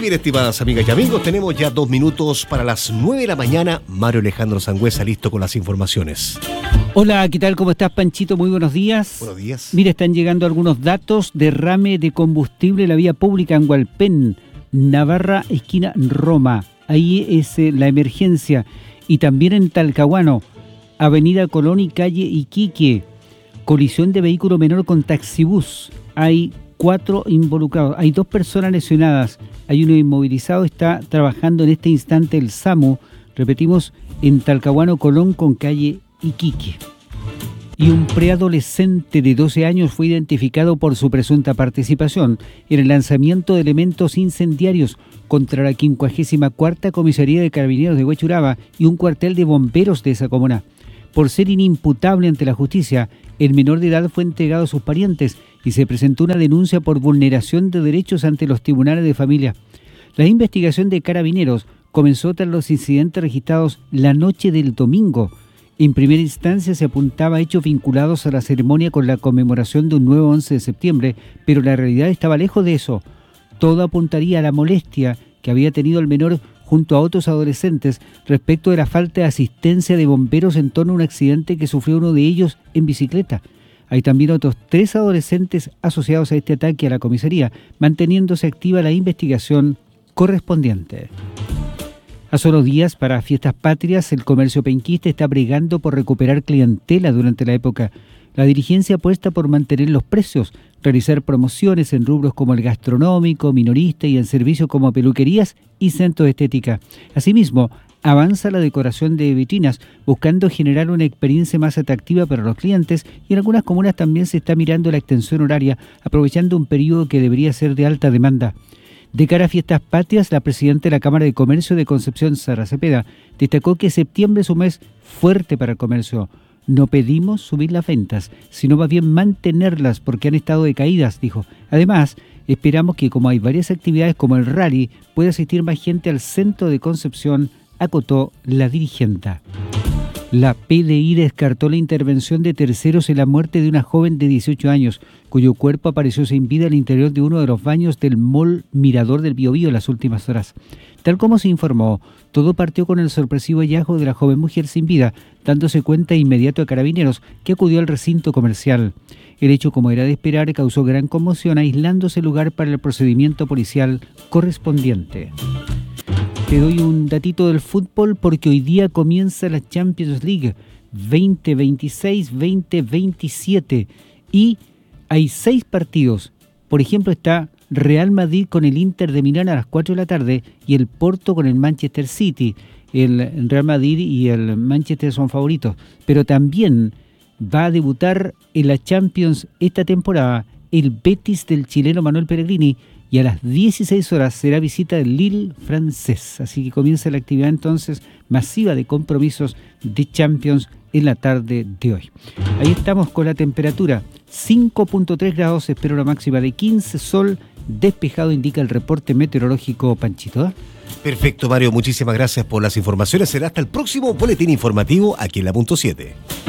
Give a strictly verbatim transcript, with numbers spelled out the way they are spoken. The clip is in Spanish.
bien, estimadas amigas y amigos, tenemos ya dos minutos para las nueve de la mañana. Mario Alejandro Sangüesa listo con las informaciones. Hola, ¿qué tal? ¿Cómo estás, Panchito? Muy buenos días. Buenos días. Mira, están llegando algunos datos. Derrame de combustible en la vía pública en Hualpén, Navarra, esquina Roma. Ahí es eh, la emergencia. Y también en Talcahuano, Avenida Colón y calle Iquique. Colisión de vehículo menor con taxibús. Hay cuatro involucrados. Hay dos personas lesionadas. Hay uno inmovilizado. Está trabajando en este instante el SAMU. Repetimos, en Talcahuano, Colón con calle Iquique. Y un preadolescente de doce años fue identificado por su presunta participación en el lanzamiento de elementos incendiarios contra la quincuagésima cuarta Comisaría de Carabineros de Huechuraba y un cuartel de bomberos de esa comuna. Por ser inimputable ante la justicia, el menor de edad fue entregado a sus parientes y se presentó una denuncia por vulneración de derechos ante los tribunales de familia. La investigación de Carabineros comenzó tras los incidentes registrados la noche del domingo. En primera instancia se apuntaba a hechos vinculados a la ceremonia con la conmemoración de un nuevo once de septiembre, pero la realidad estaba lejos de eso. Todo apuntaría a la molestia que había tenido el menor junto a otros adolescentes respecto de la falta de asistencia de bomberos en torno a un accidente que sufrió uno de ellos en bicicleta. Hay también otros tres adolescentes asociados a este ataque a la comisaría, manteniéndose activa la investigación correspondiente. A solo días para fiestas patrias, el comercio penquista está bregando por recuperar clientela durante la época. La dirigencia apuesta por mantener los precios, realizar promociones en rubros como el gastronómico, minorista y en servicios como peluquerías y centros de estética. Asimismo, avanza la decoración de vitrinas, buscando generar una experiencia más atractiva para los clientes, y en algunas comunas también se está mirando la extensión horaria, aprovechando un periodo que debería ser de alta demanda. De cara a fiestas patrias, la presidenta de la Cámara de Comercio de Concepción, Sara Cepeda, destacó que septiembre es un mes fuerte para el comercio. No pedimos subir las ventas, sino más bien mantenerlas porque han estado decaídas, dijo. Además, esperamos que como hay varias actividades como el rally, pueda asistir más gente al centro de Concepción, acotó la dirigenta. La P D I descartó la intervención de terceros en la muerte de una joven de dieciocho años, cuyo cuerpo apareció sin vida al interior de uno de los baños del mall Mirador del Biobío en las últimas horas. Tal como se informó, todo partió con el sorpresivo hallazgo de la joven mujer sin vida, dándose cuenta inmediato a Carabineros, que acudió al recinto comercial. El hecho, como era de esperar, causó gran conmoción, aislándose el lugar para el procedimiento policial correspondiente. Te doy un datito del fútbol porque hoy día comienza la Champions League veinte veintiséis veinte veintisiete y hay seis partidos. Por ejemplo, está Real Madrid con el Inter de Milán a las cuatro de la tarde y el Porto con el Manchester City. El Real Madrid y el Manchester son favoritos, pero también va a debutar en la Champions esta temporada el Betis del chileno Manuel Pellegrini, y a las dieciséis horas será visita del Lille francés. Así que comienza la actividad entonces masiva de compromisos de Champions en la tarde de hoy. Ahí estamos con la temperatura, cinco punto tres grados, espero una máxima de quince, sol despejado, indica el reporte meteorológico, Panchito, ¿eh? Perfecto, Mario, muchísimas gracias por las informaciones. Será hasta el próximo boletín informativo aquí en la punto siete.